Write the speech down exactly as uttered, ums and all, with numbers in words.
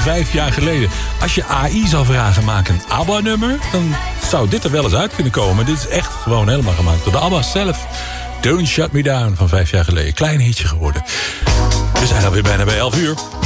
vijf jaar geleden. Als je A I zou vragen, maak een ABBA-nummer... dan zou dit er wel eens uit kunnen komen. Dit is echt gewoon helemaal gemaakt door de ABBA's zelf. Don't Shut Me Down van vijf jaar geleden. Klein hitje geworden. We zijn alweer bijna bij elf uur.